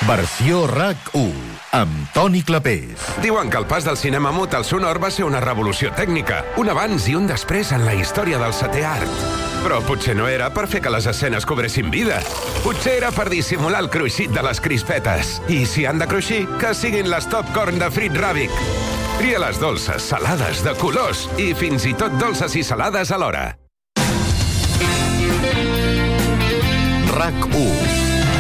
Versió RAC1, amb Toni Clapés. Diuen que el pas del cinema mut al sonor va ser una revolució tècnica, un abans i un després en la història del setè art. Però potser no era per fer que les escenes cobressin vida. Potser era per dissimular el cruixit de les crispetes. I si han de cruixir, que siguin les Topcorn de Frit Ravic. Tria les dolces, salades, de colors i fins i tot dolces i salades alhora. RAC1.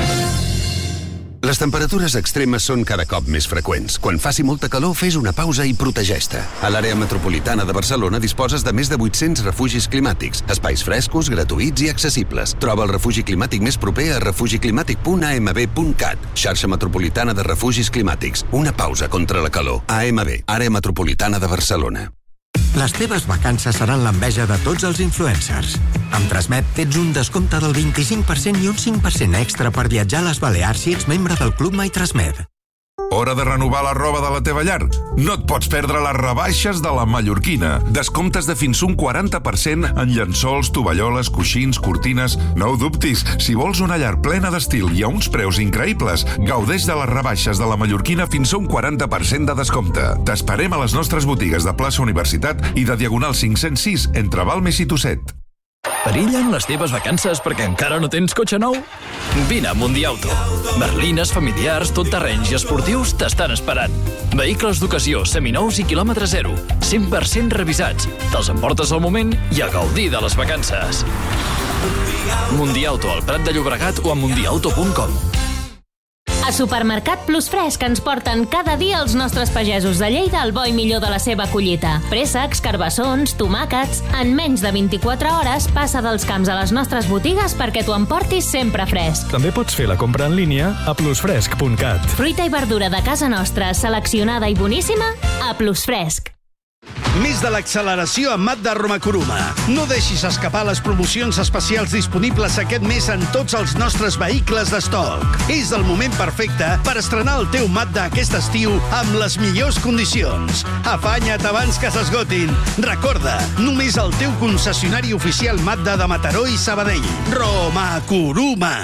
Les temperatures extremes són cada cop més freqüents. Quan faci molta calor, fes una pausa i protegeix-te. A l'àrea metropolitana de Barcelona disposes de més de 800 refugis climàtics, espais frescos, gratuïts i accessibles. Troba el refugi climàtic més proper a refugiclimàtic.amb.cat. Xarxa metropolitana de refugis climàtics. Una pausa contra la calor. AMB, àrea metropolitana de Barcelona. Les teves vacances seran l'enveja de tots els influencers. Amb Transmet tens un descompte del 25% i un 5% extra per viatjar a les Balears si ets membre del Club My Transmet. Hora de renovar la roba de la teva llar? No et pots perdre les rebaixes de la Mallorquina. Descomptes de fins un 40% en llençols, tovalloles, coixins, cortines... No ho dubtis, si vols una llar plena d'estil i a uns preus increïbles, gaudeix de les rebaixes de la Mallorquina fins a un 40% de descompte. T'esperem a les nostres botigues de plaça Universitat i de Diagonal 506 entre Balmes i Tosset. Perillen les teves vacances perquè encara no tens cotxe nou? Vine a Mundiauto. Berlines, familiars, totterrenys i esportius t'estan esperant. Vehicles d'ocasió, seminous i quilòmetre zero. 100% revisats. Te'ls emportes al moment i a gaudir de les vacances. Mundiauto al Prat de Llobregat o a mundiauto.com. A Supermercat Plus Fresc ens porten cada dia els nostres pagesos de Lleida el bo i millor de la seva collita. Préssecs, carbassons, tomàquets... En menys de 24 hores passa dels camps a les nostres botigues perquè t'ho emportis sempre fresc. També pots fer la compra en línia a plusfresc.cat. Fruita i verdura de casa nostra, seleccionada i boníssima, a Plus Fresc. Més de l'acceleració amb Mazda Roma Kuruma. No deixis escapar les promocions especials disponibles aquest mes en tots els nostres vehicles d'estoc. És el moment perfecte per estrenar el teu Mazda aquest estiu amb les millors condicions. Afanya't abans que s'esgotin. Recorda, només el teu concessionari oficial Mazda de Mataró i Sabadell. Roma Kuruma.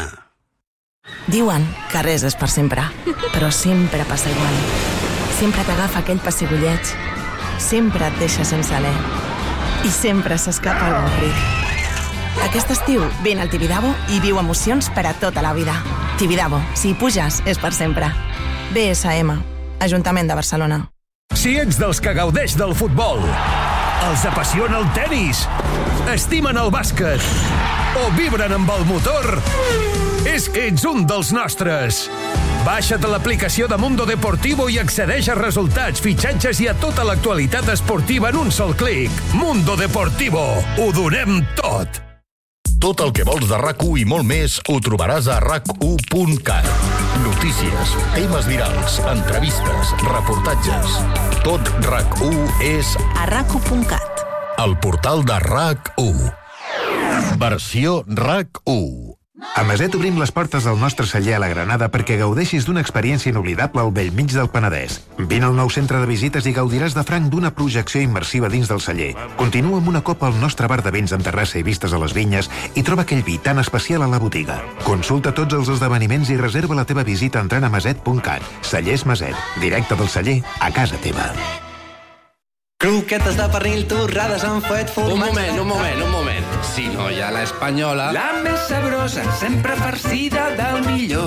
Diuen que res és per sempre, però sempre passa igual. Sempre t'agafa aquell pessigolleig. Sempre et deixa sense alè. I sempre s'escapa el avorrit. Aquest estiu, vine al Tibidabo i viu emocions per a tota la vida. Tibidabo, si hi puges, és per sempre. BSM, Ajuntament de Barcelona. Si ets dels que gaudeix del futbol, els apassiona el tenis, estimen el bàsquet o vibren amb el motor, és que ets un dels nostres. Baixa't a l'aplicació de Mundo Deportivo i accedeix a resultats, fitxatges i a tota l'actualitat esportiva en un sol clic. Mundo Deportivo. Ho donem tot. Tot el que vols de RAC1 i molt més ho trobaràs a RAC1.cat. Notícies, temes virals, entrevistes, reportatges. Tot RAC1 és a RAC1.cat. El portal de RAC1. Versió RAC1. A Maset obrim les portes del nostre celler a la Granada perquè gaudeixis d'una experiència inoblidable al bell mig del Penedès. Vine al nou centre de visites i gaudiràs de franc d'una projecció immersiva dins del celler. Continua amb una copa al nostre bar de vins amb terrassa i vistes a les vinyes i troba aquell vi tan especial a la botiga. Consulta tots els esdeveniments i reserva la teva visita entrant a maset.cat. Cellers Maset, directe del celler a casa teva. Croquetes de pernil torrades amb fuet formatge... Un moment. Si no hi ha l'espanyola... La més sabrosa, sempre farcida del millor.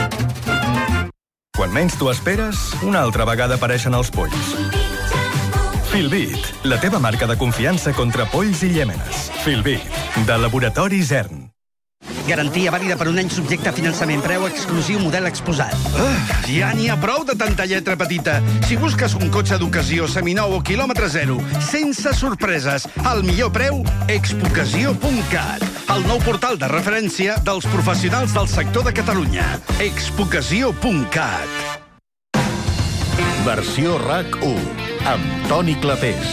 Quan menys t'ho esperes, una altra vegada apareixen els polls. Filbit, la teva marca de confiança contra polls i llèmenes. Filbit, de Laboratori Zern. Garantia vàlida per un any subjecte a finançament. Preu exclusiu model exposat. Ja n'hi ha prou de tanta lletra petita. Si busques un cotxe d'ocasió seminou o quilòmetre zero, sense sorpreses, al millor preu, expocasió.cat. El nou portal de referència dels professionals del sector de Catalunya. expocasió.cat. Versió RAC1 amb Toni Clapés.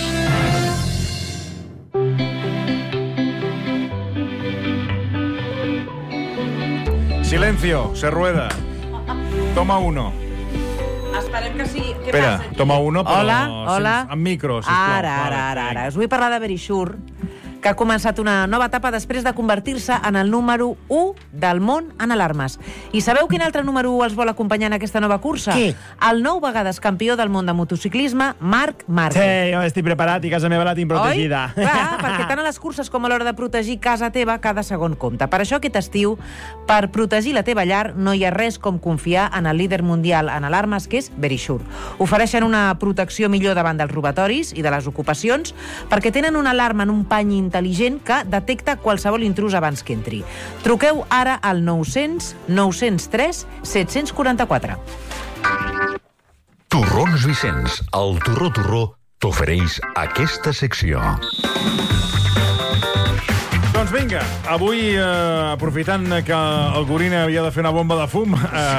Silencio, se rueda. Toma uno. Esperem que sigui... Espera, toma uno, però hola. amb micro, sisplau. Ara. Us vull parlar de Verisure, que ha començat una nova etapa després de convertir-se en el número 1 del món en alarmes. I sabeu quin altre número 1 els vol acompanyar en aquesta nova cursa? Qui? El 9 vegades campió del món de motociclisme, Marc Márquez. Sí, jo estic preparat i casa meva la tinc protegida. Oi? Clar, perquè tant a les curses com a l'hora de protegir casa teva, cada segon compta. Per això aquest estiu, per protegir la teva llar, no hi ha res com confiar en el líder mundial en alarmes, que és Verisure. Ofereixen una protecció millor davant dels robatoris i de les ocupacions perquè tenen una alarma en un pany intel·ligent que detecta qualsevol intrus abans que entri. Truqueu ara al 900 903 744. Torrons Vicenç, el Torró t'ofereix aquesta secció. Doncs vinga, avui, aprofitant que el Gorina havia de fer una bomba de fum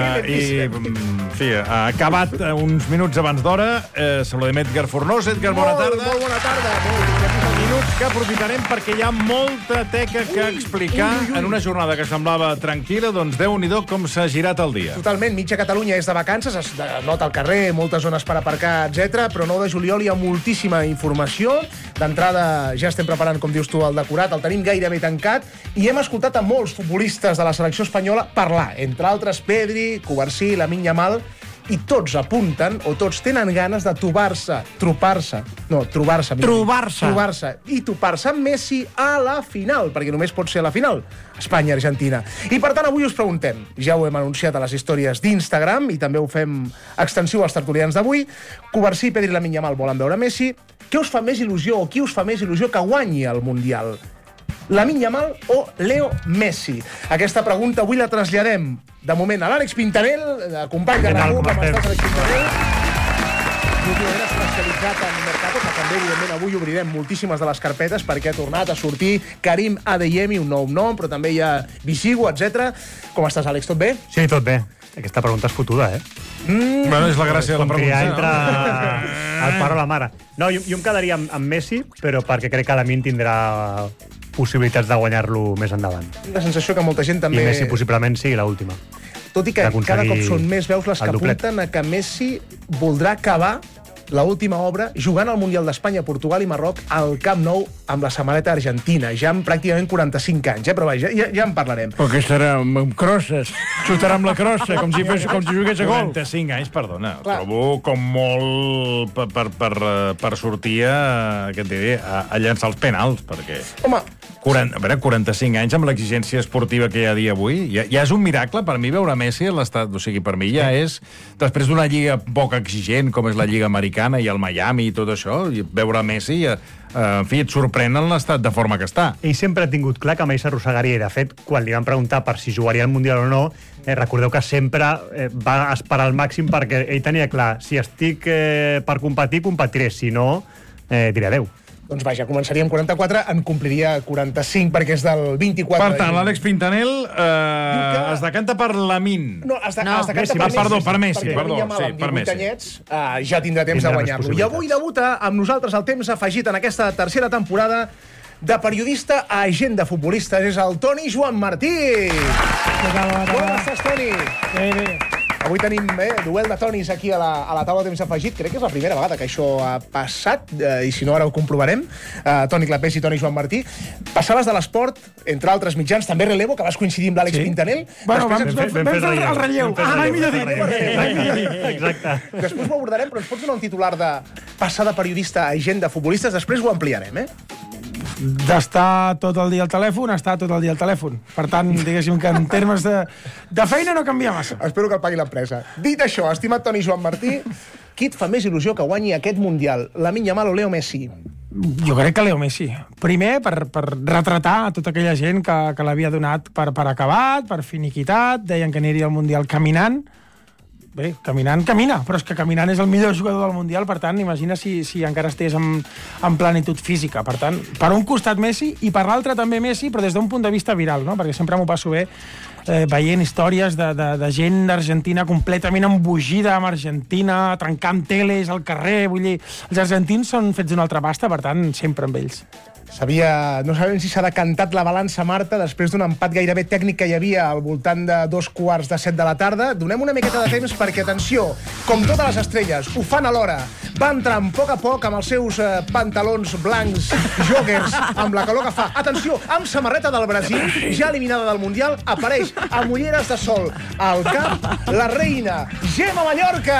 ha acabat uns minuts abans d'hora, saludem Edgar Fornós. Edgar, bona tarda. Molt bona tarda. Minuts que aprofitarem perquè hi ha molta teca que explicar en una jornada que semblava tranquil·la, doncs Déu-n'hi-do com s'ha girat el dia. Totalment, mitja Catalunya és de vacances, es nota al carrer, moltes zones per aparcar, etc. Però 9 de juliol hi ha moltíssima informació. D'entrada ja estem preparant, com dius tu, el decorat, el tenim gairebé tancat, i hem escoltat a molts futbolistes de la selecció espanyola parlar, entre altres Pedri, Covarsí, Lamine Yamal, i tots apunten, o tots tenen ganes de trobar-se i topar-se amb Messi a la final, perquè només pot ser a la final, Espanya-Argentina. I per tant avui us preguntem, ja ho hem anunciat a les històries d'Instagram i també ho fem extensiu als tertulians d'avui, Covarsí, Pedri i Lamine Yamal volen veure Messi, què us fa més il·lusió o qui us fa més il·lusió que guanyi el Mundial? Lamine Yamal o Leo Messi? Aquesta pregunta avui la traslladem de moment a l'Àlex Pintanel, company de RAC1, com estàs, Àlex Pintanel? Youtuber especialitzat en Mercato, que també, evidentment, avui obrirem moltíssimes de les carpetes perquè ha tornat a sortir Karim Adeyemi, un nou nom, però també hi ha Bisigo, etc. Com estàs, Àlex? Tot bé? Sí, tot bé. Aquesta pregunta és fotuda, eh? Bueno, és la gràcia de la pregunta. Ja entra el pare o la mare. No, jo em quedaria amb Messi, però perquè crec que Lamine tindrà possibilitats de guanyar-lo més endavant. La sensació que molta gent també... I Messi possiblement sigui l'última. Tot i que cada cop són més veus les que apunten a que Messi voldrà acabar l'última obra jugant al Mundial d'Espanya, Portugal i Marroc al Camp Nou amb la samarreta argentina, ja amb pràcticament 45 anys, però vaja, ja en parlarem. Però que estarà amb crosses, xutarà amb la crossa, com si jugués a gol. 45 anys, perdona, trobo com molt per sortir a llançar els penals, perquè... Home, 45 anys amb l'exigència esportiva que hi ha dia avui, ja és un miracle per mi veure Messi en l'estat, o sigui, per mi ja és, després d'una lliga poc exigent, com és la lliga americana i el Miami i tot això, veure Messi, en fi, et sorprèn en l'estat de forma que està. Ell sempre ha tingut clar que mai s'arrossegaria, i de fet, quan li van preguntar per si jugaria al Mundial o no, recordeu que sempre va esperar al màxim perquè ell tenia clar, si estic per competir, competiré, si no, diré adeu. Doncs vaja, començaria amb 44, en compliria 45, perquè és del 24. Per tant, l'Àlex Pintanel es decanta per Lamine. No, es decanta per Messi. Perdó, per Messi. Perquè amb 18 anyets ja tindrà temps de guanyar-lo. I avui debuta amb nosaltres el temps afegit en aquesta tercera temporada de periodista a agent de futbolistes. És el Toni Joan Martí. Com estàs, Toni? Bé. Avui tenim duel de tonis aquí a la taula de temps afegit. Crec que és la primera vegada que això ha passat, i si no ara ho comprovarem. Toni Clapés i Toni Joan Martí. Passaves de l'esport, entre altres mitjans, també Relevo, que vas coincidir amb l'Àlex Pintanel. Bueno, vam fer el relleu. Mai millor dit. Exacte. Després ho abordarem, però ens pots donar un titular de passar de periodista a agent de futbolistes? Després ho ampliarem, D'estar tot el dia al telèfon, estar tot el dia al telèfon. Per tant, diguéssim que en termes de feina no canvia massa. Espero que el pagui l'empresa. Dit això, estimat Toni Joan Martí, qui et fa més il·lusió que guanyi aquest Mundial? Lamine Yamal o Leo Messi? Jo crec que Leo Messi. Primer, per retratar tota aquella gent que l'havia donat per acabat, per finiquitat, deien que aniria al Mundial caminant. Bé, caminant, camina, però és que caminant és el millor jugador del Mundial, per tant, imagina si encara estigués en plenitud física. Per tant, per un costat Messi i per l'altre també Messi, però des d'un punt de vista viral, no? Perquè sempre m'ho passo bé veient històries de gent d'Argentina completament embogida amb Argentina, trencant teles al carrer, vull dir, els argentins són fets d'una altra pasta, per tant, sempre amb ells. No sabem si s'ha decantat la balança, Marta, després d'un empat gairebé tècnic que hi havia al voltant de 2:15 de la tarda. Donem una miqueta de temps perquè, atenció, com totes les estrelles, ho fan alhora. va entrant a poc amb els seus pantalons blancs, joggers, amb la calor que fa. Atenció, amb samarreta del Brasil, ja eliminada del Mundial, apareix amb ulleres de sol al cap la reina Gemma Mallorca.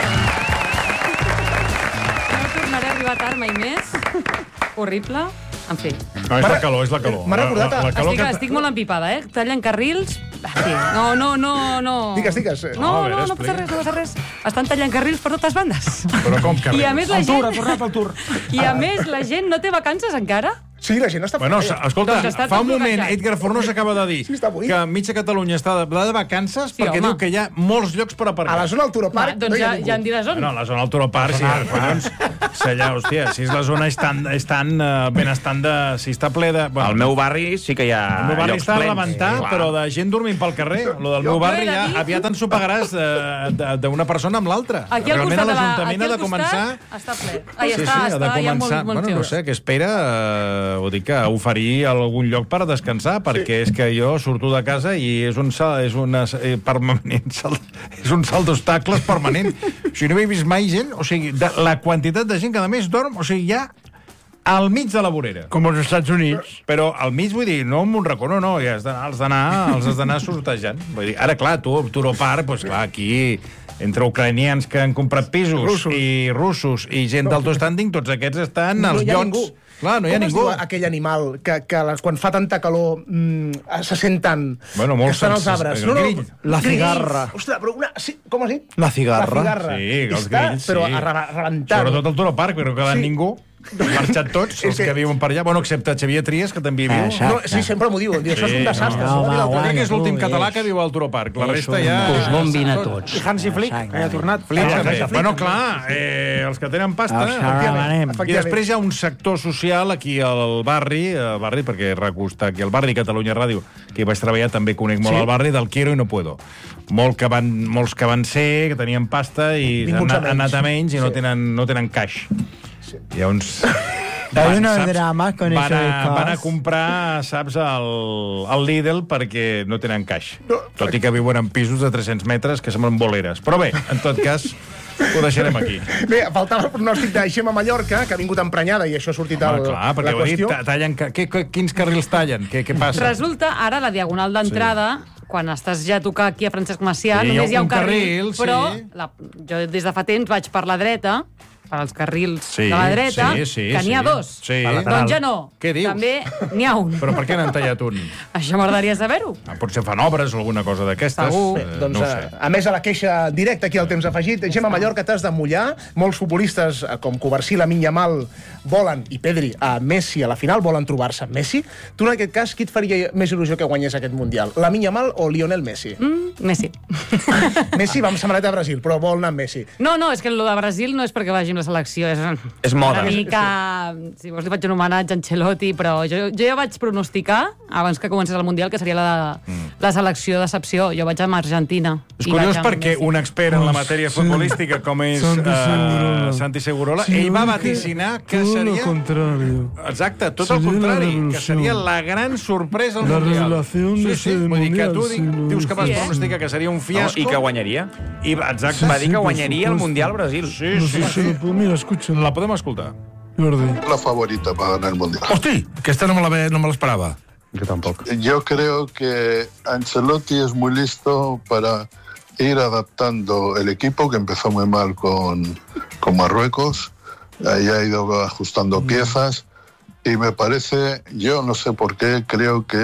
No tornaré a arribar tard mai més. Horrible. En fi. No, és la calor, és la calor. M'ha recordat... Estic molt empipada, Tallen carrils... Sí. No. Digues. No passa res. Estan tallant carrils per totes bandes. Però com carrils? I a més la gent... Ha tornat al Tour. I a més la gent no té vacances encara? Sí, la gent està... Bueno, escolta, fa un moment Edgar Fornós acaba de dir que mitja Catalunya està de vacances perquè diu que hi ha molts llocs per aparcar. A la zona del Turoparc doncs ja en diràs on. No, a la zona del Turoparc, sí. Hòstia, si és la zona és tan benestant de... Si està ple de... Al meu barri sí que hi ha llocs plens. El meu barri està rebentat, però de gent dormint pel carrer. Lo del meu barri ja aviat ensopegaràs d'una persona amb l'altra. Aquí al costat l'Ajuntament ha de començar... Està ple. Sí, ha de començar... Bueno, no sé, què espera... Ho dic que oferir algun lloc per descansar, perquè és que jo surto de casa i és un salt d'obstacles permanent. O sigui, no he vist mai gent, o sigui, la quantitat de gent que a més dorm, o sigui, ja al mig de la vorera. Com als Estats Units. Però al mig, vull dir, no amb un racó, no, ja els has d'anar sortejant. Vull dir, ara, clar, tu, Turoparc, doncs clar, aquí... Entre ucranians que han comprat pisos i russos i gent d'alto standing, tots aquests estan als llocs... Clar, no hi ha ningú. Com es diu aquell animal que quan fa tanta calor se sent tant que estan als arbres? La cigarra. Ostres, però com has dit? La cigarra. Sí, els grills, però rebentant. Sobretot al Turoparc, però que ningú. Han marxat tots, els que viuen per allà. Bueno, excepte Xavier Trias, que també hi viu. Sí, sempre m'ho diu. Això és un desastre. L'únic és l'últim català que viu al Turoparc. La resta ja... Us bon vin a tots. I Hansi Flick, que ja ha tornat. Bueno, clar, els que tenen pasta... I després hi ha un sector social aquí al barri, perquè RAC1 està aquí al barri, Catalunya Ràdio, que hi vaig treballar, també conec molt al barri, del quiero i no puedo. Molts que van ser, que tenien pasta i han anat a menys i no tenen caix. Hi ha uns... Hay unos dramas con eso de van a comprar, saps, el Lidl perquè no tenen caix. Tot i que viuen en pisos de 300 metres que semblen boleres. Però bé, en tot cas, ho deixarem aquí. Bé, faltava el pronòstic de Gemma Mallorca, que ha vingut emprenyada i això ha sortit a la qüestió. Clar, perquè ho he dit, quins carrils tallen? Què passa? Resulta, ara, la diagonal d'entrada... Quan estàs ja a tocar aquí a Francesc Macià, només hi ha un carril, però jo des de fa temps vaig per la dreta, per als carrils de la dreta, que n'hi ha dos. Doncs ja no. Què dius? També n'hi ha un. Però per què n'han tallat un? Això m'agradaria saber-ho. Potser fan obres o alguna cosa d'aquestes. Doncs, a més, a la queixa directa aquí al Temps Afegit, Gemma Mallorca, t'has de mullar. Molts futbolistes, com Covarsí, Lamine Yamal, volen, i Pedri, a Messi a la final, volen trobar-se amb Messi. Tu, en aquest cas, qui et faria més il·lusió que guanyés aquest Mundial? Lamine Yamal o Lionel Messi? Messi. Messi va amb samarreta de Brasil, però vol anar amb Messi. No, és que el de Brasil no és perquè vagi amb la selecció, és moda. Una mica... Si vols li faig un homenatge a Ancelotti, però jo ja vaig pronosticar, abans que comencés el Mundial, que seria la selecció d'excepció. Jo vaig amb Argentina. És curiós perquè un expert en la matèria futbolística, com és Santi Segurola, ell va vaticinar que seria... Exacte, tot el contrari, que seria la gran sorpresa al Mundial. Vull dir que tu dius que vas pronosticar que seria un fiasco... I que guanyaria. Exacte. Va dir que guanyaria el Mundial Brasil. Sí. Mira, escuchen. La podem escoltar. La favorita para ganar el Mundial. ¡Hosti! Que esta no me la esperaba. Yo tampoco. Yo creo que Ancelotti es muy listo para ir adaptando el equipo, que empezó muy mal con Marruecos. Ahí ha ido ajustando piezas. Y me parece, yo no sé por qué, creo que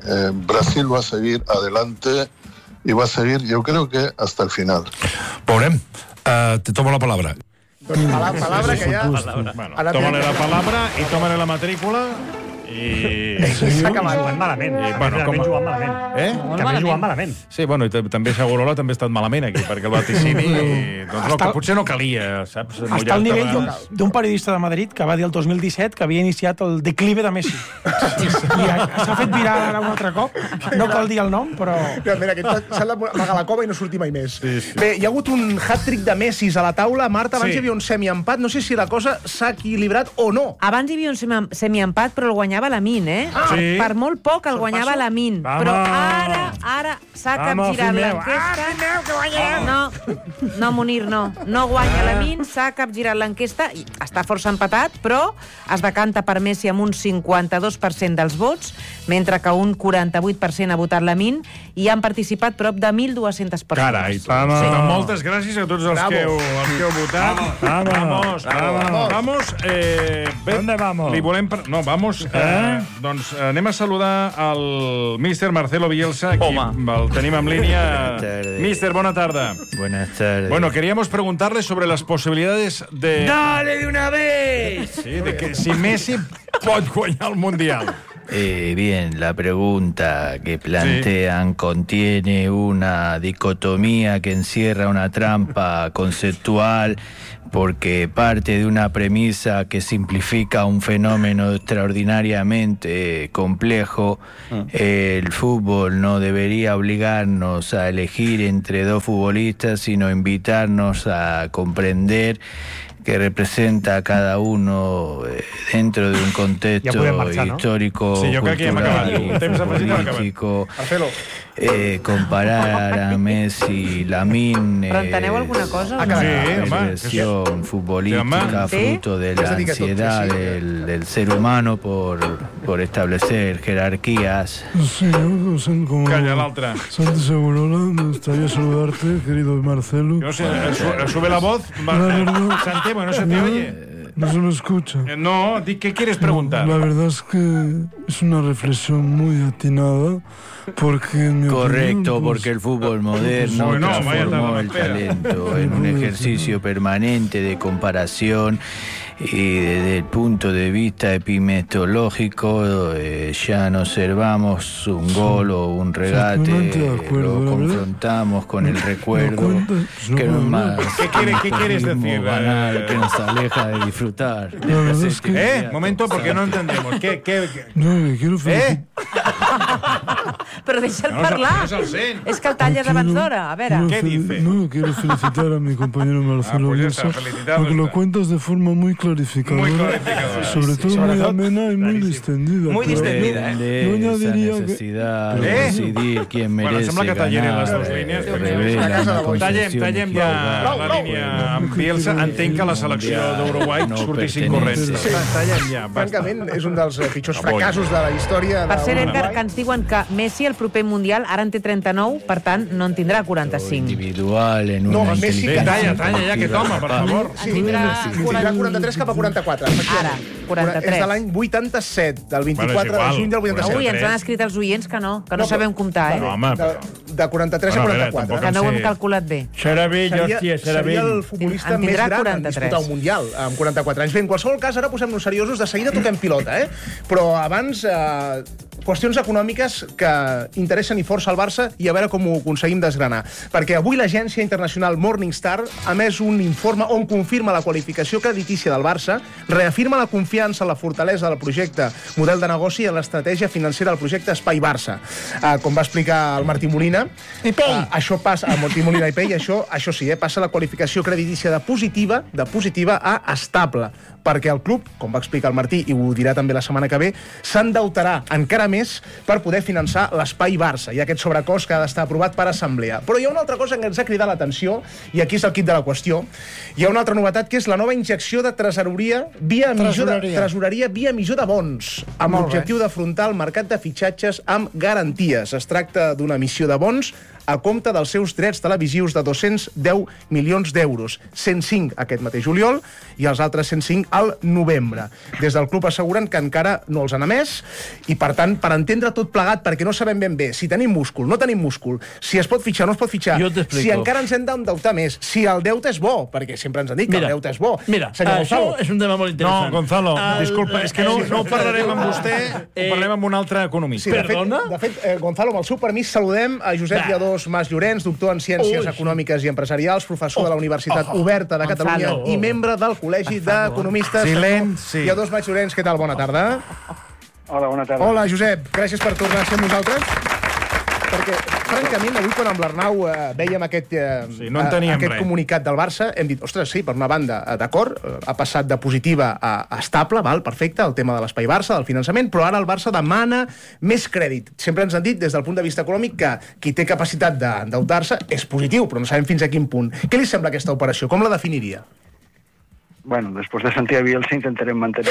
Brasil va a seguir adelante y va a seguir, yo creo que hasta el final. Veurem. Te tomo la palabra. Doncs palabra que ja... Bueno, tómale la palabra i tómale la matrícula i... S'ha acabat. Jugant malament. També jugant malament. També jugant malament. Sí, bueno, i també Segurola també ha estat malament aquí, perquè el vaticini... Doncs que potser no calia, saps? Està al nivell d'un periodista de Madrid que va dir el 2017 que havia iniciat el declive de Messi. I s'ha fet viral ara un altre cop. No cal dir el nom, però... Mira, s'ha d'amagar la cova i no sortir mai més. Bé, hi ha hagut un hat-trick de Messis a la taula. Marta, abans hi havia un semi-empat. No sé si la cosa s'ha equilibrat o no. Abans hi havia un semi-empat, però el guanyava guanyava l'Amin, Sí. Per molt poc el guanyava l'Amin. Però ara s'ha capgirat l'enquesta. No, Munir, no. No guanya l'Amin, s'ha capgirat l'enquesta. Està força empatat, però es decanta per Messi amb un 52% dels vots, mentre que un 48% ha votat l'Amin i han participat prop de 1.200 persones. Carai, moltes gràcies a tots els que heu votat. Vamos. ¿Dónde vamos? Vamos. Doncs anem a saludar al míster Marcelo Bielsa, aquí el tenim en línia. Míster, bona tarda. Buenas tardes. Bueno, queríamos preguntarle sobre las posibilidades de... ¡Dale de una vez! Sí, de que si Messi pot guanyar el Mundial. Bien, la pregunta que plantean contiene una dicotomía que encierra una trampa conceptual porque parte de una premisa que simplifica un fenómeno extraordinariamente complejo. El fútbol no debería obligarnos a elegir entre dos futbolistas, sino invitarnos a comprender que representa a cada uno dentro de un contexto histórico, cultural y político. Comparar a Messi y Lamine versión futbolística fruto de la ansiedad del ser humano por establecer jerarquías. Calla l'altre. Santi Segurola, me gustaría saludarte, querido Marcelo. No sé, sube la voz. Santi, bueno, no se te oye. No se me escucha. No, ¿qué quieres preguntar? La verdad es que es una reflexión muy atinada, porque en mi Correcto, opinión, porque el fútbol moderno transformó el talento en un ejercicio permanente de comparación y desde el punto de vista epimetológico ya no observamos un gol o un regate, lo confrontamos con el recuerdo, que no es más ¿Qué quieres decir? Banal, que nos aleja de disfrutar. Momento, porque no entendemos. No, me quiero felicitar. Però deixa'l parlar. És que el talles abans d'hora. A veure. ¿Qué dice? No, quiero felicitar a mi compañero Marcelo Bielsa, porque lo cuentas de forma muy clarificadora, sobre todo muy amena y muy distendida. Muy distendida, Yo añadiría esa necesidad de decidir quién merece ganar, revela Tallem ja la línia amb Bielsa. Entenc que la selecció d'Uruguai surti incorrecte. Tallem ja. Francament, és un dels pitjors fracassos de la història Per cert, Edgar, d'Uruguai. que ens diuen que Messi el proper Mundial ara en té 39, per tant, no en tindrà 45. Individual en No, una Messi, inteligencia Talla, ja, aquest home, per favor. Tindrà 43 cap a 44. Ara, 43. És de l'any 87, del 24 de juny del 87. Avui ens han escrit els oients que no sabem comptar, De 43 a 44. Que no ho hem calculat bé. Serà el futbolista En més tindrà gran 43. en disputar un Mundial, amb 44 anys. Bé, en qualsevol cas, ara posem-nos seriosos, de seguida toquem pilota, Però abans, qüestions econòmiques que interessen i força al Barça i a veure com ho aconseguim desgranar. Perquè avui l'agència internacional Morningstar ha emès un informe on confirma la qualificació creditícia del Barça, reafirma la confiança en la fortalesa del projecte model de negoci i en l'estratègia financera del projecte Espai Barça. Com va explicar el Martí Molina, això passa a Martí Molina i Pell, això sí, passa la qualificació creditícia de positiva a estable, perquè el club, com va explicar el Martí, i ho dirà també la setmana que ve, s'endeutarà encara més per poder finançar l'Espai Barça i aquest sobrecost que ha d'estar aprovat per assemblea. Però hi ha una altra cosa que ens ha cridat l'atenció, i aquí és el quid de la qüestió. Hi ha una altra novetat, que és la nova injecció de tresoreria via emissió de bons, amb l'objectiu d'afrontar el mercat de fitxatges amb garanties. Es tracta d'una emissió de bons a compte dels seus drets televisius de 210 milions d'euros, 105 aquest mateix juliol i els altres 105 al novembre. Des del club asseguren que encara no els han emès i, per tant, per entendre tot plegat, perquè no sabem ben bé si tenim múscul, no tenim múscul, si es pot fitxar o no es pot fitxar, si encara ens hem d'endeutar més, si el deute és bo, perquè sempre ens han dit que el deute és bo. Mira, això és un tema molt interessant. No, Gonzalo, disculpa, és que no ho parlarem amb vostè, ho parlarem amb un altre economista. De fet, Gonzalo, amb el seu permís, saludem a Josep Lladós Mas Llorenç, doctor en Ciències Econòmiques i Empresarials, professor de la Universitat Oberta de Catalunya i membre del Col·legi d'Economistes. Silenci. Lladós Mas Llorenç, què tal? Bona tarda. Hola, bona tarda. Hola, Josep. Gràcies per tornar a ser amb nosaltres. perquè, francament, avui quan amb l'Arnau veiem aquest comunicat del Barça, hem dit, ostres, sí, per una banda, d'acord, ha passat de positiva a estable, val, perfecte, el tema de l'espai Barça, del finançament, però ara el Barça demana més crèdit. Sempre ens han dit, des del punt de vista econòmic, que qui té capacitat d'endeutar-se és positiu, però no sabem fins a quin punt. Què li sembla aquesta operació? Com la definiria? Bueno, després de sentir a Bielsa intentarem mantenir...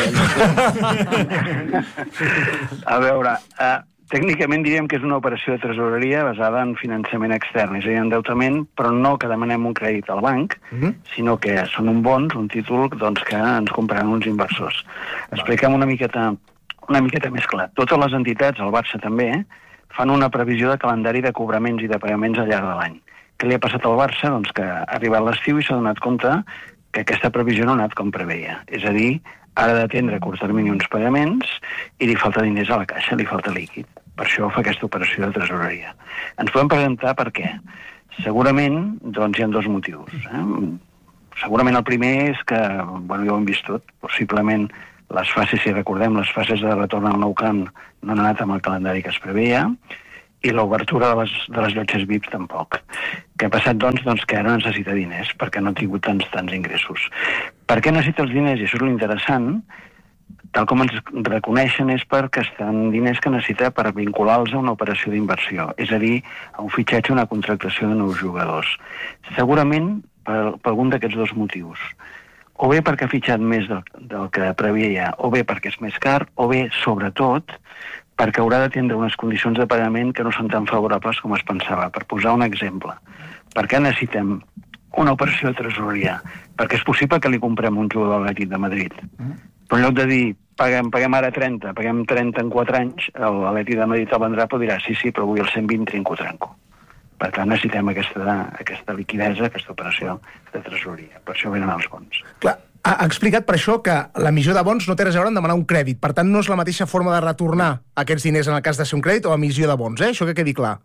A veure, tècnicament diríem que és una operació de tresoreria basada en finançament extern, és a dir, endeutament, però no que demanem un crèdit al banc, sinó que són un bons, un títol que ens compraran uns inversors. Expliquem una miqueta més clar. Totes les entitats, el Barça també, fan una previsió de calendari de cobraments i de pagaments al llarg de l'any. Què li ha passat al Barça? Doncs que ha arribat l'estiu i s'ha donat compte que aquesta previsió no ha anat com preveia. És a dir, ara ha d'atendre a curt termini uns pagaments i li falta diners a la caixa, li falta líquid. Per això fa aquesta operació de tresoreria. Ens podem preguntar per què. Segurament, doncs, hi ha dos motius. Segurament el primer és que, bueno, ja ho hem vist tot, possiblement les fases, si recordem, les fases de retorn al Nou Camp no han anat amb el calendari que es preveia, i l'obertura de les llotges VIP tampoc. Què ha passat, doncs, que ara necessita diners, perquè no ha tingut tants ingressos. Per què necessita els diners? I això és l'interessant, tal com ens reconeixen, és perquè estan diners que necessita per vincular-los a una operació d'inversió, és a dir, a un fitxatge o una contractació de nous jugadors. Segurament per algun d'aquests dos motius. O bé perquè ha fitxat més del que preveia, o bé perquè és més car, o bé, sobretot, perquè haurà d'atendre unes condicions de pagament que no són tan favorables com es pensava. Per posar un exemple, per què necessitem una operació de tresoreria? Perquè és possible que li comprem un jugador al Atlètic de Madrid. Però en lloc de dir, paguem ara 30, paguem 30 en 4 anys, l'Atlètic de Madrid el vendrà, però dirà, sí, però vull el 120 trinco. Per tant, necessitem aquesta liquidesa, aquesta operació de tresoreria. Per això venen els bons. Clar, ha explicat per això que l'emissió de bons no té res a veure en demanar un crèdit. Per tant, no és la mateixa forma de retornar aquests diners en el cas de ser un crèdit o emissió de bons, Això que quedi clar.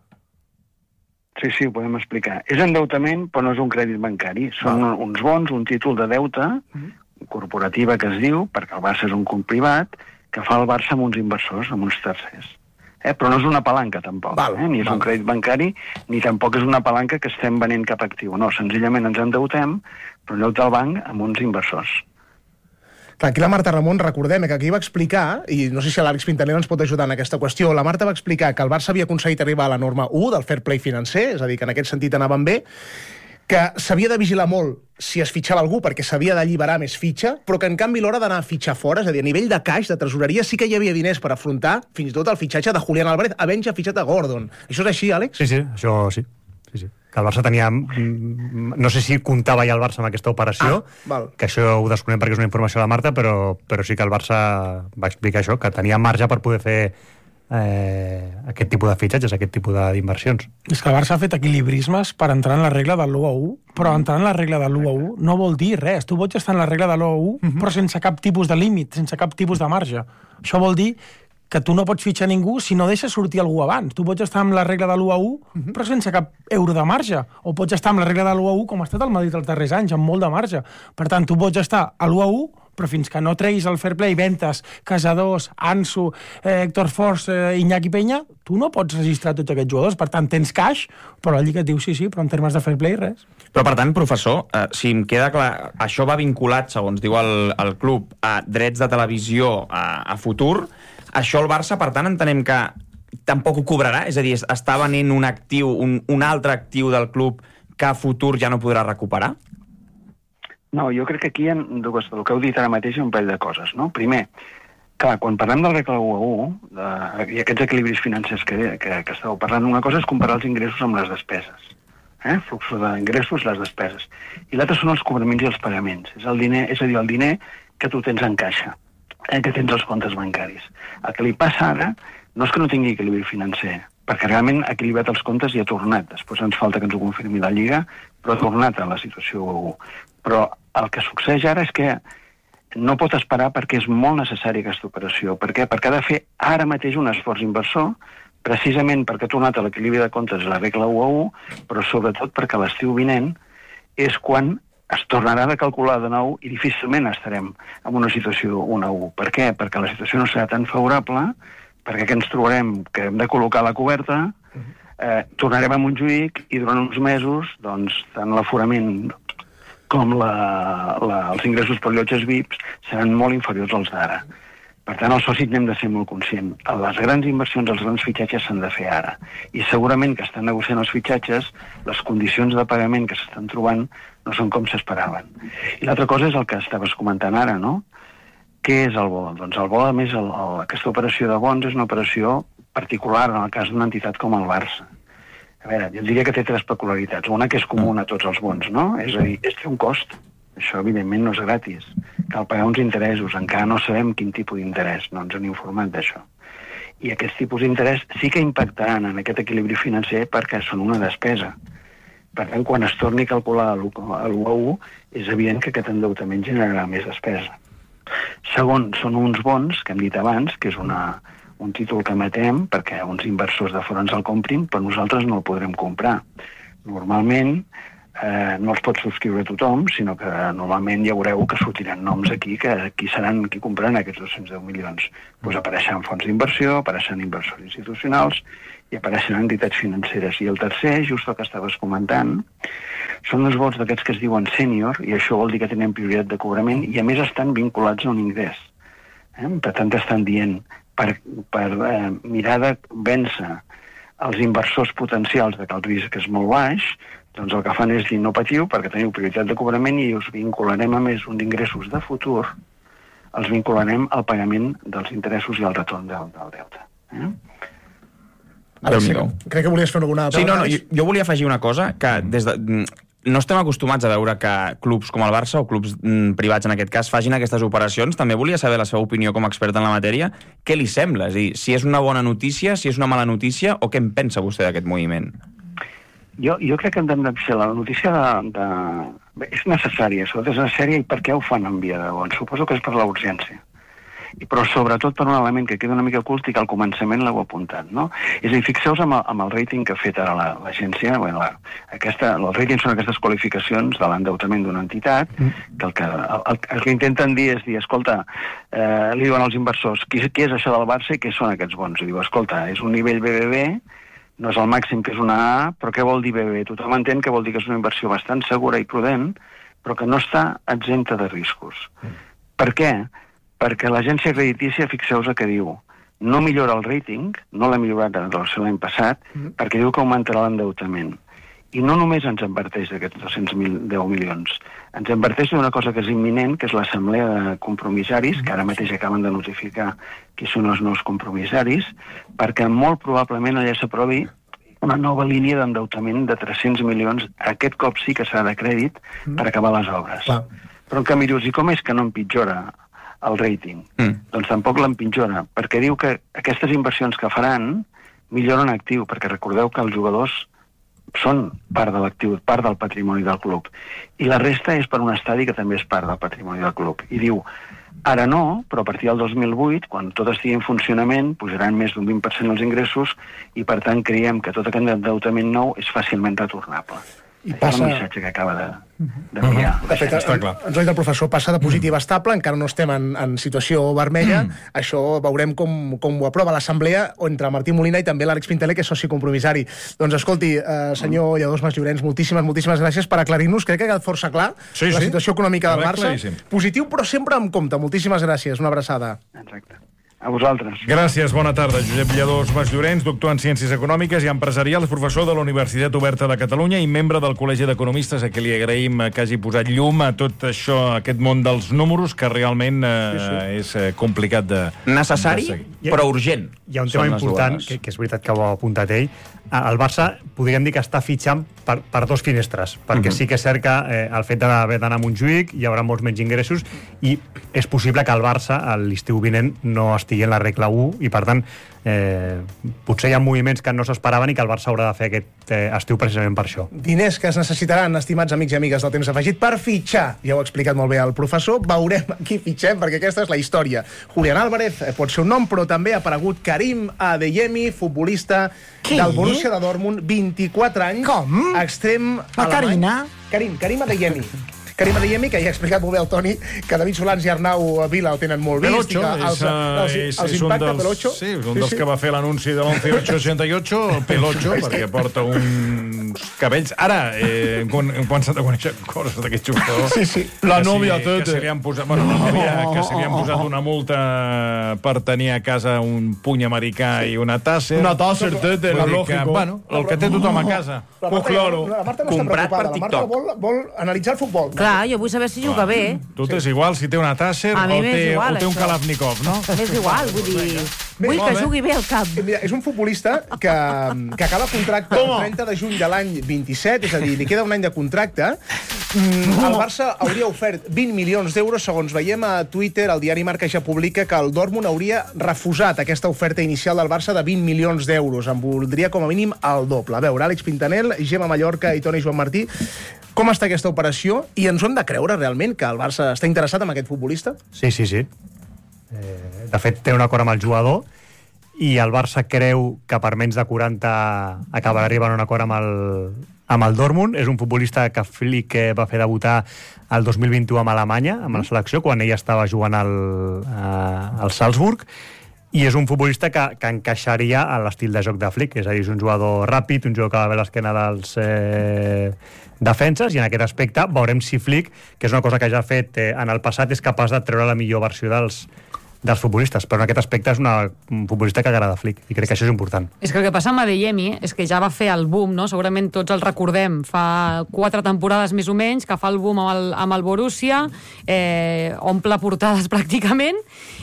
Sí, ho podem explicar. És endeutament, però no és un crèdit bancari. Són uns bons, un títol de deute corporativa que es diu, perquè el Barça és un club privat, que fa el Barça amb uns inversors, amb uns tercers. Però no és una palanca, tampoc. Ni és un crèdit bancari, ni tampoc és una palanca que estem venent cap actiu. No, senzillament ens endeutem, però endeuta el banc amb uns inversors. Clar, aquí la Marta Ramon, recordem que aquí va explicar, i no sé si l'Àlex Pintanera ens pot ajudar en aquesta qüestió, la Marta va explicar que el Barça havia aconseguit arribar a la norma 1 del fair play financer, és a dir, que en aquest sentit anaven bé, que s'havia de vigilar molt si es fitxava algú perquè s'havia d'alliberar més fitxa, però que en canvi l'hora d'anar a fitxar fora, és a dir, a nivell de caix, de tresoreria, sí que hi havia diners per afrontar fins i tot el fitxatge de Julián Álvarez, havent ja fitxat a Gordon. Això és així, Àlex? Sí, això sí. Que el Barça tenia... No sé si comptava ja el Barça amb aquesta operació, que això ho desconem perquè és una informació de la Marta, però sí que el Barça va explicar això, que tenia marge per poder fer aquest tipus de fitxatges, aquest tipus d'inversions. És que el Barça ha fet equilibrismes per entrar en la regla del l'1-1, però entrar en la regla del l'1-1 no vol dir res. Tu pots estar en la regla de l'1-1, però sense cap tipus de límit, sense cap tipus de marge. Això vol dir que tu no pots fitxar ningú si no deixes sortir algú abans. Tu pots estar amb la regla de l'1-1, però sense cap euro de marge. O pots estar amb la regla de l'1-1, com ha estat el Madrid els darrers anys, amb molt de marge. Per tant, tu pots estar a l'1-1, però fins que no treguis el fair play, Ventes, Casadors, Ansu, Héctor Fors, Iñaki Peña, tu no pots registrar tots aquests jugadors. Per tant, tens caix, però la Lliga et diu sí, però en termes de fair play, res. Però, per tant, professor, si em queda clar, això va vinculat, segons diu el club, a drets de televisió a futur. Això el Barça, per tant, entenem que tampoc ho cobrarà? És a dir, està venent un actiu, un altre actiu del club que a futur ja no podrà recuperar? No, jo crec que aquí hi ha dues, el que heu dit ara mateix, un parell de coses, no? Primer, clar, quan parlem del regla 1-1 i aquests equilibris financers que estàveu parlant, una cosa és comparar els ingressos amb les despeses. Flux d'ingressos, les despeses. I l'altre són els cobraments i els pagaments. És a dir, el diner que tu tens en caixa, que tens als comptes bancaris. El que li passa ara no és que no tingui equilibri financer, perquè realment ha equilibrat els comptes i ha tornat. Després ens falta que ens ho confirmi la Lliga, però ha tornat a la situació 1-1. Però el que succeeix ara és que no pot esperar perquè és molt necessària aquesta operació. Per què? Perquè ha de fer ara mateix un esforç inversor, precisament perquè ha tornat a l'equilibri de comptes la regla 1-1, però sobretot perquè l'estiu vinent és quan es tornarà a calcular de nou i difícilment estarem en una situació 1-1. Per què? Perquè la situació no serà tan favorable, perquè què ens trobarem? Que hem de col·locar la coberta, tornarem a Montjuïc i durant uns mesos, doncs, tant l'aforament com els ingressos per llotges VIPs seran molt inferiors als d'ara. Per tant, els socis n'hem de ser molt conscients. Les grans inversions, els grans fitxatges s'han de fer ara. I segurament que estan negociant els fitxatges, les condicions de pagament que s'estan trobant no són com s'esperaven. I l'altra cosa és el que estaves comentant ara, no? Què és el bo? Doncs el bo, a més, aquesta operació de bons és una operació particular en el cas d'una entitat com el Barça. A veure, jo diria que té 3 peculiaritats. Una que és comuna a tots els bons, no? És a dir, té un cost. Això, evidentment, no és gratis. Cal pagar uns interessos. Encara no sabem quin tipus d'interès. No ens han informat d'això. I aquests tipus d'interès sí que impactaran en aquest equilibri financer perquè són una despesa. Per tant, quan es torni a calcular l'1 a 1, és evident que aquest endeutament generarà més despesa. Segon, són uns bons, que hem dit abans, que és un títol que emetem perquè uns inversors de fora ens el comprin, però nosaltres no el podrem comprar. Normalment, no els pot subscriure tothom, sinó que normalment ja veureu que sortiran noms aquí, que qui compraran aquests 210 milions. Doncs apareixen fons d'inversió, apareixen inversors institucionals i apareixen entitats financeres. I el tercer, just el que estaves comentant, són els vots d'aquests que es diuen sènior, i això vol dir que tenen prioritat de cobrament, i a més estan vinculats a un ingrés. Per tant, estan dient, per mirar de vèncer els inversors potencials de que el risc és molt baix, doncs el que fan és dir no patiu perquè teniu prioritat de cobrament i us vincularem a més uns ingressos de futur, els vincularem al pagament dels interessos i al retorn del deute. Crec que volies fer alguna... Sí, no, jo volia afegir una cosa, que no estem acostumats a veure que clubs com el Barça o clubs privats en aquest cas facin aquestes operacions. També volia saber la seva opinió com a expert en la matèria. Què li sembla? És a dir, si és una bona notícia, si és una mala notícia, o què en pensa vostè d'aquest moviment? Jo crec que hem de ser la notícia és necessària, sobretot és necessària, i per què ho fan en via de bons? Suposo que és per la urgència. Però sobretot per un element que queda una mica ocult i que al començament l'heu apuntat, no? És a dir, fixeu-vos amb el rating que ha fet ara l'agència. El rating són aquestes qualificacions de l'endeutament d'una entitat, que el que intenten dir és dir, escolta, li diuen als inversors, què és això del Barça i què són aquests bons? I diu, escolta, és un nivell BBB, no és el màxim que és una A, però què vol dir BBB? Tothom entén que vol dir que és una inversió bastant segura i prudent, però que no està exempta de riscos. Per què? Perquè l'agència creditícia, fixeu-vos que diu, no millora el rating, no l'ha millorat en relació a l'any passat, perquè diu que augmentarà l'endeutament. I no només ens adverteix d'aquests 210 milions, ens adverteix d'una cosa que és imminent, que és l'assemblea de compromissaris, que ara mateix acaben de notificar qui són els nous compromissaris, perquè molt probablement allà s'aprovi una nova línia d'endeutament de 300 milions, aquest cop sí que serà de crèdit, per acabar les obres. Però en canvi dius, i com és que no empitjora el rating? Doncs tampoc l'empitjora, perquè diu que aquestes inversions que faran milloren actiu, perquè recordeu que els jugadors són part de l'actiu, part del patrimoni del club. I la resta és per un estadi que també és part del patrimoni del club. I diu, ara no, però a partir del 2008, quan tot estigui en funcionament, pujaran més d'un 20% els ingressos i, per tant, creiem que tot aquest endeutament nou és fàcilment retornable. I passa... És el missatge que acaba d'enviar. De fet, ens ho ha dit el professor, passa de positiva a estable, encara no estem en situació vermella, això veurem com ho aprova l'assemblea entre Martí Molina i també l'Àlex Pintele, que és soci compromissari. Doncs escolti, senyor Lledós Masllorens, moltíssimes gràcies per aclarir-nos, crec que ha quedat força clar la situació econòmica del Barça. Positiu, però sempre amb compte. Moltíssimes gràcies, una abraçada. Exacte. A vosaltres. Gràcies, bona tarda. Josep Lledós Masllorens, doctor en Ciències Econòmiques i Empresarials, professor de la Universitat Oberta de Catalunya i membre del Col·legi d'Economistes, a qui li agraïm que hagi posat llum a tot això, aquest món dels números, que realment és complicat de... Necessari, però urgent. Hi ha un tema important, que és veritat que ho ha apuntat ell. El Barça, podríem dir que està fitxant per dos finestres, perquè sí que és cert que el fet d'haver d'anar a Montjuïc hi haurà molts menys ingressos i és possible que el Barça, a l'estiu vinent, no estigui en la regla 1 i, per tant, potser hi ha moviments que no s'esperaven i que el Barça haurà de fer aquest estiu precisament per això. Diners que es necessitaran, estimats amics i amigues del Temps Afegit, per fitxar. Ja ho ha explicat molt bé el professor. Veurem qui fitxem, perquè aquesta és la història. Julián Álvarez pot ser un nom, però també ha aparegut Karim Adeyemi, futbolista del Borussia de Dortmund, 24 anys. Com? Extrem la Carina? Karim Adeyemi. Karim Adeyemi, que ja ha explicat molt bé el Toni, que David Solans i Arnau Vila el tenen molt vist. Pelocho, els impacta Pelocho. Sí, és un dels que va fer l'anunci de l'11-888, el Pelocho, perquè porta uns cabells. Ara, hem començat a conèixer coses d'aquest jugador. Sí. La nòvia que se li han posat, que se li han posat una multa per tenir a casa un puny americà i una Tasser. Una Tasser, tete, la lògico. Bueno, el que té tothom a casa. La Marta no està preocupada, la Marta vol analitzar el futbol. Clar, jo vull saber si juga bé. Tu t'és igual si té una Tasser o té un Kalashnikov, no? És igual, vull dir... Vull que jugui bé al camp. Mira, és un futbolista que acaba contracte el 30 de juny de l'any 27, és a dir, li queda un any de contracte. El Barça hauria ofert 20 milions d'euros, segons veiem a Twitter, el diari Marca ja publica que el Dortmund hauria refusat aquesta oferta inicial del Barça de 20 milions d'euros. En voldria com a mínim el doble. A veure, Àlex Pintanel, Gemma Mallorca i Toni Joan Martí, com està aquesta operació? I ens ho hem de creure realment que el Barça està interessat en aquest futbolista? Sí. De fet, té un acord amb el jugador i el Barça creu que per menys de 40 acabarà arribant a un acord amb el Dortmund. És un futbolista que Flick va fer debutar el 2021 amb Alemanya, amb la selecció, quan ell estava jugant al Salzburg, i és un futbolista que encaixaria a l'estil de joc de Flick, és a dir, és un jugador ràpid, un jugador que va bé l'esquena dels defenses, i en aquest aspecte veurem si Flick, que és una cosa que ja ha fet en el passat, és capaç de treure la millor versió dels futbolistes, però en aquest aspecte és un futbolista que agrada a Flick, i crec que això és important. És que el que passa amb Adeyemi és que ja va fer el boom, no? Segurament tots el recordem, fa 4 temporades més o menys, que fa el boom amb el Borussia, omple portades pràcticament,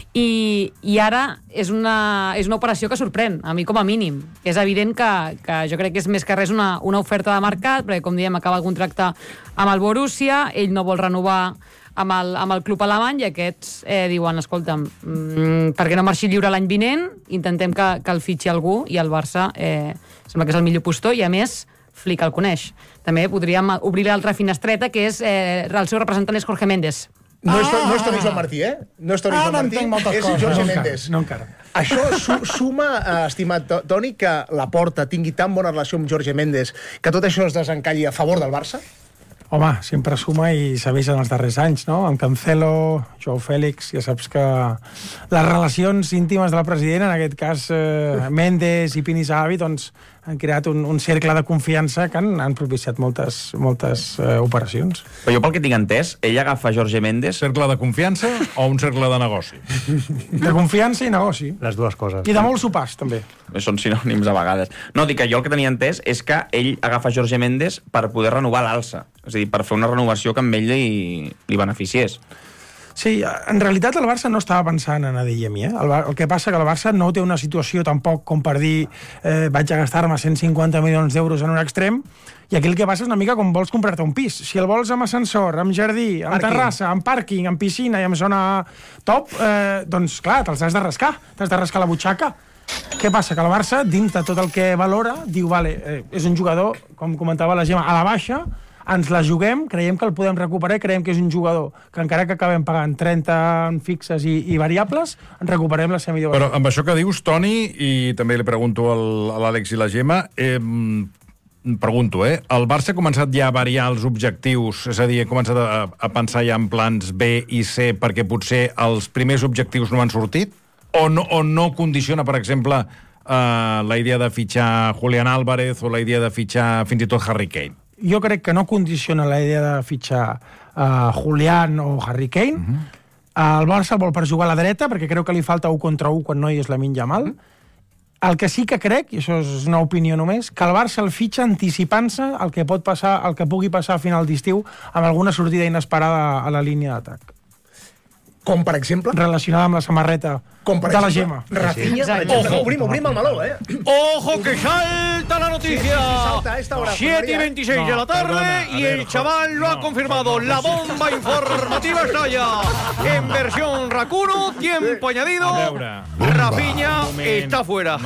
i ara és una operació que sorprèn, a mi com a mínim. És evident que jo crec que és més que res una oferta de mercat, perquè com diem acaba el contracte amb el Borussia, ell no vol renovar amb el club alemany, i aquests diuen, escolta'm, per què no marxi lliure l'any vinent, intentem que el fitxi algú, i el Barça sembla que és el millor postor, i a més Flick el coneix. També podríem obrir l'altra finestreta, que és el seu representant és Jorge Méndez. No és Toni Joan Martí, No és Toni Joan Martí, és Jorge Méndez. No encara. Això suma, estimat Toni, que la Porta tingui tan bona relació amb Jorge Méndez, que tot això es desencalli a favor del Barça? Home, sempre suma i s'ha vist en els darrers anys, no? Amb Cancelo, Joao Félix, ja saps que les relacions íntimes de la president, en aquest cas Méndez i Pini Zahavi, doncs han creat un cercle de confiança que han propiciat moltes operacions. Però jo pel que tinc entès, ell agafa Jorge Méndez... Cercle de confiança o un cercle de negoci? De confiança i negoci. Les dues coses. I de molts sopars, també. Són sinònims a vegades. No, dic que jo el que tenia entès és que ell agafa Jorge Méndez per poder renovar l'alça. És a dir, per fer una renovació que amb ell li beneficiés. Sí, en realitat el Barça no estava pensant en Adeyemi. El que passa que el Barça no té una situació tampoc com per dir vaig a gastar-me 150 milions d'euros en un extrem, i aquí el que passa és una mica com vols comprar-te un pis. Si el vols amb ascensor, amb jardí, amb terrassa, amb pàrquing, amb piscina i amb zona top, doncs clar, te'ls has de rascar. T'has de rascar la butxaca. Què passa? Que el Barça, dins de tot el que valora, diu, vale, és un jugador, com comentava la Gemma, a la baixa, ens la juguem, creiem que el podem recuperar, creiem que és un jugador que encara que acabem pagant 30 fixes i variables, en recuperem la seva millor versió. Però amb això que dius, Toni, i també li pregunto a l'Àlex i la Gemma, pregunto, el Barça ha començat ja a variar els objectius, és a dir, ha començat a pensar ja en plans B i C perquè potser els primers objectius no han sortit? O no condiciona, per exemple, la idea de fitxar Julián Álvarez o la idea de fitxar fins i tot Harry Kane? Jo crec que no condiciona la idea de fitxar Julián o Harry Kane. El Barça el vol per jugar a la dreta, perquè creu que li falta 1 contra 1 quan no hi és Lamine Yamal. El que sí que crec, i això és una opinió només, que el Barça el fitxa anticipant-se el que pot passar, el que pugui passar a final d'estiu amb alguna sortida inesperada a la línia d'atac. Com, per exemple? Relacionada amb la samarreta de la Gemma. Rafinha, per exemple. Obrim el meló, ¡Ojo que salta la noticia! 7:26 de la tarde y el chaval lo ha confirmado. La bomba informativa estalla. En versión Rakuno, tiempo añadido. Rafinha està fuera.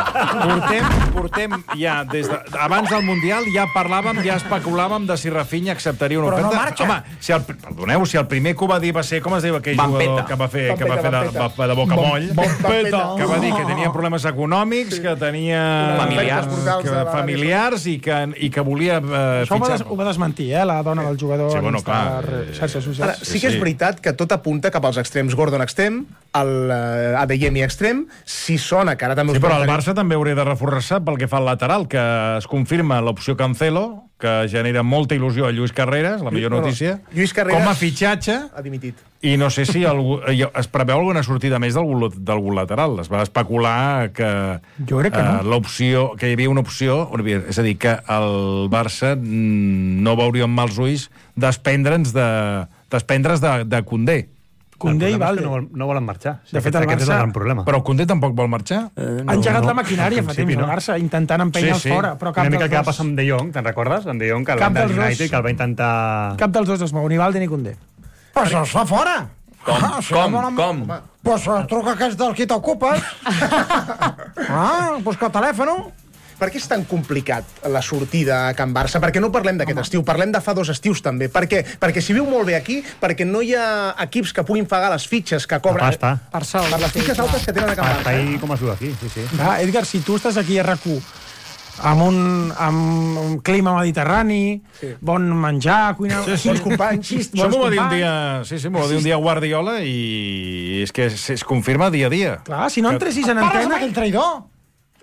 Portem ja, abans del Mundial ja parlàvem, ja especulàvem de si Rafinha acceptaria una oferta. Però no marxa. Home, perdoneu, si el primer que ho va dir va ser, com es diu aquell jugador que va fer de Boca Món? Moll, que va dir que tenia problemes econòmics, que tenia familiars i que volia fitxar. Això ho va desmentir, la dona del jugador per xarxes socials. Sí que és veritat que tot apunta cap als extrems. Gordon extrem, Adeyemi extrem, si sona, que ara també... Sí, però el Barça també hauria de reforçar pel que fa al lateral, que es confirma l'opció Cancelo, que genera molta il·lusió a Lluís Carreras, la millor notícia, com a fitxatge, ha dimitit. I no sé si es preveu alguna sortida més d'algun lateral. Es va especular que l'opció, que hi havia una opció, és a dir, que el Barça no veuria amb mals ulls desprendre's de Koundé. Koundé i Valde no volen marxar. De fet, el Barça... és el gran problema. Però Koundé tampoc vol marxar? Ha engegat la maquinària fa temps, el Barça, intentant empènyer-los fora. Una mica el que va passar amb De Jong, te'n recordes? En De Jong, que el van del United, que el va intentar... Cap dels dos es mou, ni Valde ni Koundé. Però això es fa fora! Com? Pues truca aquest del qui t'ocupes. Busca el telèfon. Per què és tan complicat la sortida a Can Barça? Perquè no parlem d'aquest estiu, parlem de fa 2 estius també. Perquè s'hi viu molt bé aquí, perquè no hi ha equips que puguin pagar les fitxes que cobren... Per sol. Per les fitxes altes que tenen a Can Barça. Ahir com es viu aquí, sí. Va, Edgar, si tu estàs aquí a RAC1 amb un clima mediterrani, bon menjar, cuinar, bons companys... Això m'ho va dir un dia... Sí, m'ho va dir un dia Guardiola i és que es confirma dia a dia. Clar, si no entressis en antena... Parles amb aquell traïdor!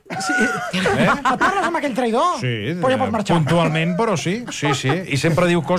Et parles amb aquell traïdor? Sí, puntualment, però sí. I sempre diu coses